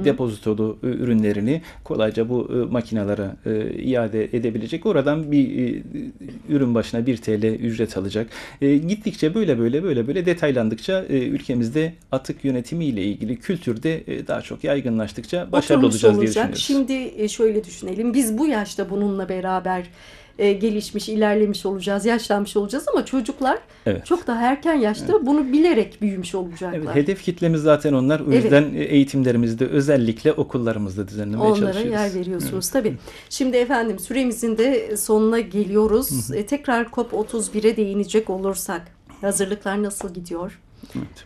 depozitolu ürünlerini kolayca bu makinelere iade edebilecek. Oradan bir ürün başına 1 TL ücret alacak. Gittikçe böyle detaylandıkça ülkemizde atık yönetimi ile ilgili kültürde daha çok yaygınlaştıkça başarılı Oturmuş olacağız diye olacak. düşünüyoruz. Şimdi şöyle düşünelim. Biz bu yaşta bununla beraber gelişmiş, ilerlemiş olacağız, yaşlanmış olacağız ama çocuklar Evet. çok daha erken yaşta bunu bilerek büyümüş olacaklar. Evet, hedef kitlemiz zaten onlar. O yüzden eğitimlerimizde özellikle okullarımızda düzenlemeye çalışıyoruz. Onlara yer veriyorsunuz tabii. Şimdi efendim süremizin de sonuna geliyoruz. Tekrar COP31'e değinecek olursak hazırlıklar nasıl gidiyor? Evet.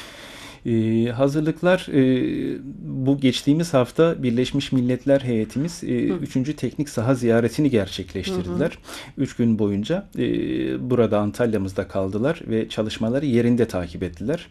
Hazırlıklar bu geçtiğimiz hafta Birleşmiş Milletler heyetimiz 3. Teknik Saha ziyaretini gerçekleştirdiler. 3 gün boyunca burada Antalya'mızda kaldılar ve çalışmaları yerinde takip ettiler.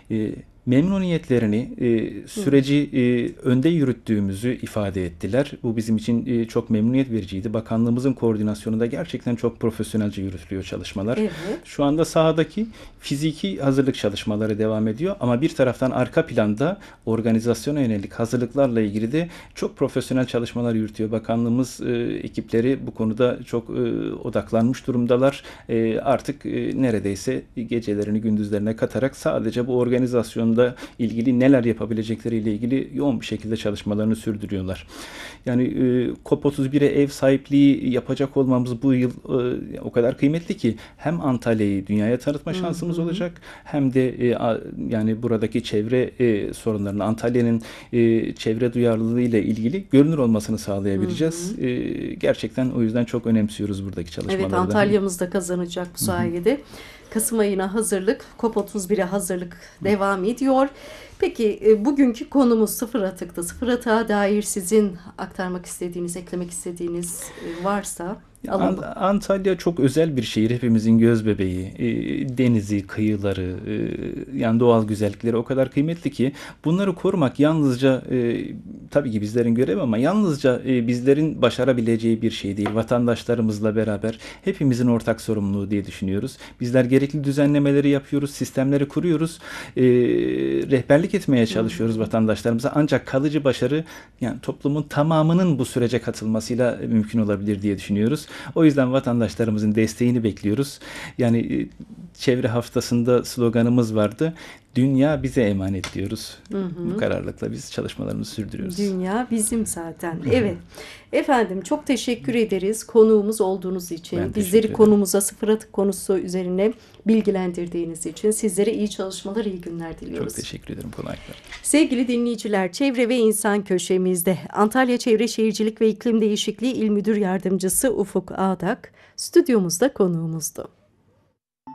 Memnuniyetlerini, süreci önde yürüttüğümüzü ifade ettiler. Bu bizim için çok memnuniyet vericiydi. Bakanlığımızın koordinasyonunda gerçekten çok profesyonelce yürütülüyor çalışmalar. Evet. Şu anda sahadaki fiziki hazırlık çalışmaları devam ediyor ama bir taraftan arka planda organizasyona yönelik hazırlıklarla ilgili de çok profesyonel çalışmalar yürütüyor. Bakanlığımız ekipleri bu konuda çok odaklanmış durumdalar. Artık neredeyse gecelerini gündüzlerine katarak sadece bu organizasyonda ilgili neler yapabilecekleriyle ilgili yoğun bir şekilde çalışmalarını sürdürüyorlar. Yani COP31'e ev sahipliği yapacak olmamız bu yıl o kadar kıymetli ki hem Antalya'yı dünyaya tanıtma şansımız olacak hem de yani buradaki çevre sorunlarını, Antalya'nın çevre duyarlılığı ile ilgili görünür olmasını sağlayabileceğiz. Gerçekten o yüzden çok önemsiyoruz buradaki çalışmaları. Evet, Antalya'mız da kazanacak bu sayede. Kasım ayına hazırlık, COP31'e hazırlık devam ediyor. Peki bugünkü konumuz sıfır atıktı. Sıfır atığa dair sizin aktarmak istediğiniz, eklemek istediğiniz varsa alalım. Antalya çok özel bir şehir. Hepimizin göz bebeği. Denizi, kıyıları, yani doğal güzellikleri o kadar kıymetli ki bunları korumak yalnızca tabii ki bizlerin görevi ama yalnızca bizlerin başarabileceği bir şey değil. Vatandaşlarımızla beraber hepimizin ortak sorumluluğu diye düşünüyoruz. Bizler gerekli düzenlemeleri yapıyoruz, sistemleri kuruyoruz. Rehberlik etmeye çalışıyoruz vatandaşlarımıza. Ancak kalıcı başarı yani toplumun tamamının bu sürece katılmasıyla mümkün olabilir diye düşünüyoruz. O yüzden vatandaşlarımızın desteğini bekliyoruz. Yani çevre haftasında sloganımız vardı. Dünya bize emanet diyoruz. Bu kararlılıkla biz çalışmalarımızı sürdürüyoruz. Dünya bizim zaten. Evet. Efendim çok teşekkür ederiz konuğumuz olduğunuz için. Bizleri konumuza sıfır atık konusu üzerine bilgilendirdiğiniz için. Sizlere iyi çalışmalar, iyi günler diliyoruz. Çok teşekkür ederim kolaylıklar. Sevgili dinleyiciler, Çevre ve İnsan köşemizde Antalya Çevre Şehircilik ve İklim Değişikliği İl Müdür Yardımcısı Ufuk Ağdak stüdyomuzda konuğumuzdu.